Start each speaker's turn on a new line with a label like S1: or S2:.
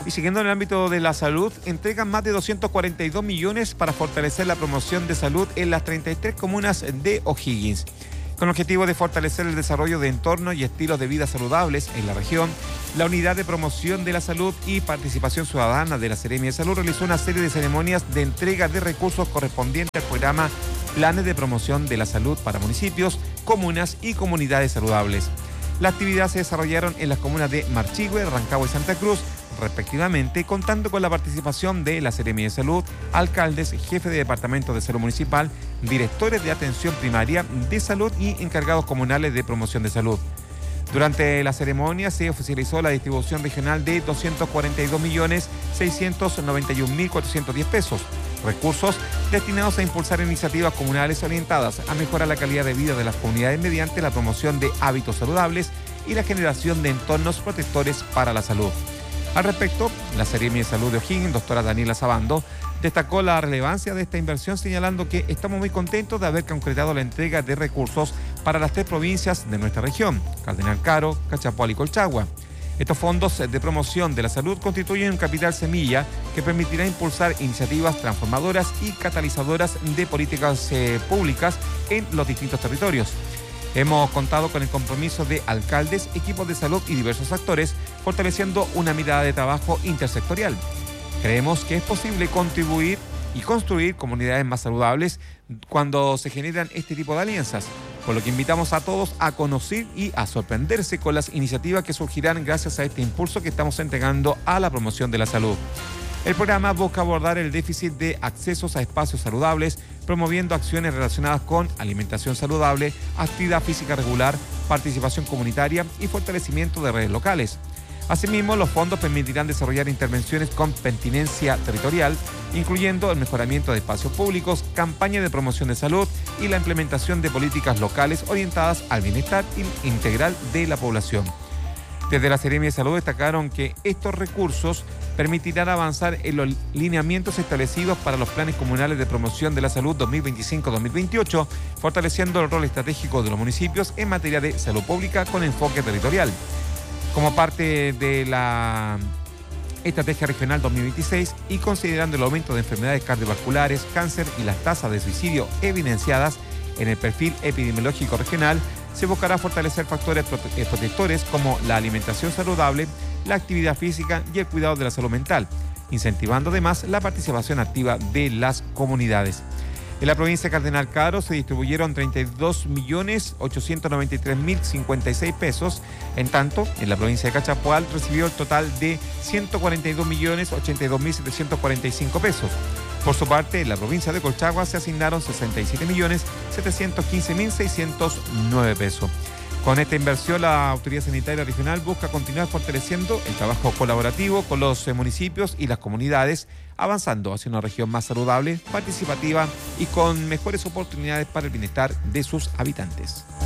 S1: Y siguiendo en el ámbito de la salud, entregan más de 242 millones para fortalecer la promoción de salud en las 33 comunas de O'Higgins. Con el objetivo de fortalecer el desarrollo de entornos y estilos de vida saludables en la región, la Unidad de Promoción de la Salud y Participación Ciudadana de la Seremia de Salud realizó una serie de ceremonias de entrega de recursos correspondientes al programa Planes de Promoción de la Salud para municipios, comunas y comunidades saludables. Las actividades se desarrollaron en las comunas de Marchihue, Rancagua y Santa Cruz, respectivamente, contando con la participación de la Seremia de Salud, alcaldes, jefes de departamento de salud municipal, directores de atención primaria de salud y encargados comunales de promoción de salud. Durante la ceremonia se oficializó la distribución regional de 242.691.410 pesos, recursos destinados a impulsar iniciativas comunales orientadas a mejorar la calidad de vida de las comunidades mediante la promoción de hábitos saludables y la generación de entornos protectores para la salud. Al respecto, la Seremia de Salud de O'Higgins, doctora Daniela Sabando, destacó la relevancia de esta inversión, señalando que estamos muy contentos de haber concretado la entrega de recursos para las 3 provincias de nuestra región, Cardenal Caro, Cachapoal y Colchagua. Estos fondos de promoción de la salud constituyen un capital semilla que permitirá impulsar iniciativas transformadoras y catalizadoras de políticas públicas en los distintos territorios. Hemos contado con el compromiso de alcaldes, equipos de salud y diversos actores, fortaleciendo una mirada de trabajo intersectorial. Creemos que es posible contribuir y construir comunidades más saludables cuando se generan este tipo de alianzas, por lo que invitamos a todos a conocer y a sorprenderse con las iniciativas que surgirán gracias a este impulso que estamos entregando a la promoción de la salud. El programa busca abordar el déficit de accesos a espacios saludables, promoviendo acciones relacionadas con alimentación saludable, actividad física regular, participación comunitaria y fortalecimiento de redes locales. Asimismo, los fondos permitirán desarrollar intervenciones con pertinencia territorial, incluyendo el mejoramiento de espacios públicos, campañas de promoción de salud y la implementación de políticas locales orientadas al bienestar integral de la población. Desde la Seremia de Salud destacaron que estos recursos permitirán avanzar en los lineamientos establecidos para los planes comunales de promoción de la salud 2025-2028, fortaleciendo el rol estratégico de los municipios en materia de salud pública con enfoque territorial. Como parte de la Estrategia Regional 2026 y considerando el aumento de enfermedades cardiovasculares, cáncer y las tasas de suicidio evidenciadas en el perfil epidemiológico regional, se buscará fortalecer factores protectores como la alimentación saludable, la actividad física y el cuidado de la salud mental, incentivando además la participación activa de las comunidades. En la provincia de Cardenal Caro se distribuyeron 32.893.056 pesos. En tanto, en la provincia de Cachapoal recibió el total de 142.082.745 pesos. Por su parte, en la provincia de Colchagua se asignaron 67.715.609 pesos. Con esta inversión, la Autoridad Sanitaria Regional busca continuar fortaleciendo el trabajo colaborativo con los municipios y las comunidades, avanzando hacia una región más saludable, participativa y con mejores oportunidades para el bienestar de sus habitantes.